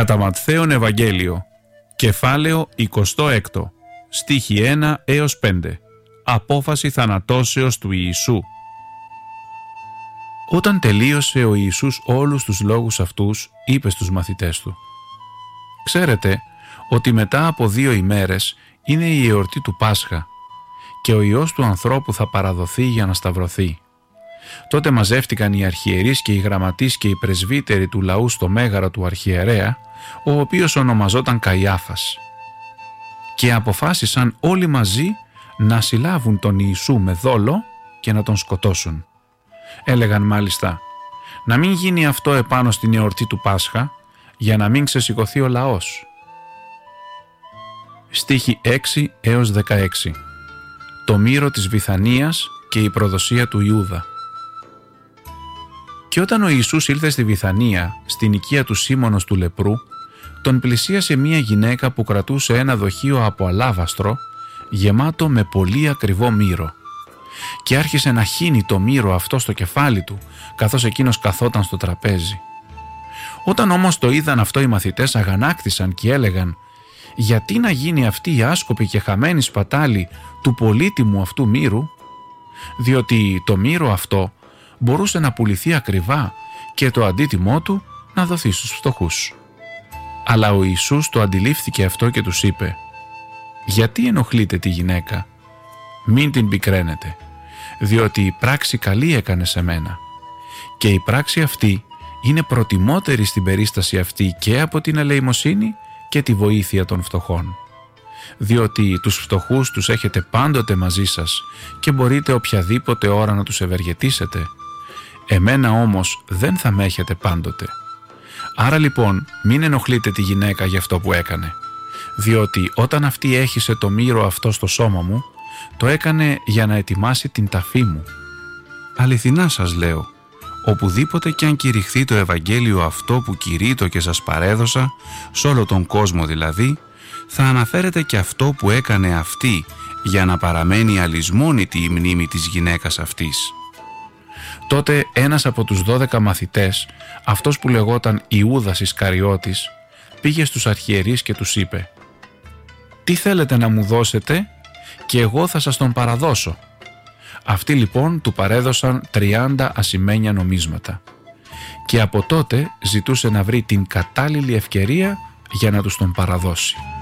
Κατά Ματθαίον Ευαγγέλιο, κεφάλαιο 26, στίχη 1 έως 5. Απόφαση θανατώσεως του Ιησού. Όταν τελείωσε ο Ιησούς όλους τους λόγους αυτούς, είπε στους μαθητές του: «Ξέρετε ότι μετά από 2 ημέρες είναι η εορτή του Πάσχα και ο Υιός του ανθρώπου θα παραδοθεί για να σταυρωθεί». Τότε μαζεύτηκαν οι αρχιερείς και οι γραμματείς και οι πρεσβύτεροι του λαού στο μέγαρο του αρχιερέα, ο οποίος ονομαζόταν Καϊάφας, και αποφάσισαν όλοι μαζί να συλλάβουν τον Ιησού με δόλο και να τον σκοτώσουν. Έλεγαν μάλιστα: «Να μην γίνει αυτό επάνω στην εορτή του Πάσχα, για να μην ξεσηκωθεί ο λαός». Στίχοι 6 έως 16. Το μύρο της Βηθανίας και η προδοσία του Ιούδα. Και όταν ο Ιησούς ήλθε στη Βηθανία, στην οικία του Σίμωνος του λεπρού, τον πλησίασε μία γυναίκα που κρατούσε ένα δοχείο από αλάβαστρο, γεμάτο με πολύ ακριβό μύρο, και άρχισε να χύνει το μύρο αυτό στο κεφάλι του, καθώς εκείνος καθόταν στο τραπέζι. Όταν όμως το είδαν αυτό, οι μαθητές αγανάκτησαν και έλεγαν: «Γιατί να γίνει αυτή η άσκοπη και χαμένη σπατάλη του πολύτιμου αυτού μύρου?» Διότι το μύρο αυτό μπορούσε να πουληθεί ακριβά και το αντίτιμό του να δοθεί στους φτωχούς. Αλλά ο Ιησούς το αντιλήφθηκε αυτό και τους είπε: «Γιατί ενοχλείτε τη γυναίκα? Μην την πικραίνετε, διότι η πράξη καλή έκανε σε μένα, και η πράξη αυτή είναι προτιμότερη στην περίσταση αυτή και από την ελεημοσύνη και τη βοήθεια των φτωχών. Διότι τους φτωχούς τους έχετε πάντοτε μαζί σας και μπορείτε οποιαδήποτε ώρα να τους ευεργετήσετε. Εμένα όμως δεν θα με έχετε πάντοτε. Άρα λοιπόν μην ενοχλείτε τη γυναίκα για αυτό που έκανε, διότι όταν αυτή έχισε το μύρο αυτό στο σώμα μου, το έκανε για να ετοιμάσει την ταφή μου. Αληθινά σας λέω, οπουδήποτε κι αν κηρυχθεί το Ευαγγέλιο αυτό που κηρύττω και σας παρέδωσα, σε όλο τον κόσμο δηλαδή, θα αναφέρεται και αυτό που έκανε αυτή, για να παραμένει αλυσμόνητη η μνήμη της γυναίκας αυτής». Τότε ένας από τους 12 μαθητές, αυτός που λεγόταν Ιούδας Ισκαριώτης, πήγε στους αρχιερείς και τους είπε: «Τι θέλετε να μου δώσετε και εγώ θα σας τον παραδώσω». Αυτοί λοιπόν του παρέδωσαν 30 ασημένια νομίσματα, και από τότε ζητούσε να βρει την κατάλληλη ευκαιρία για να τους τον παραδώσει.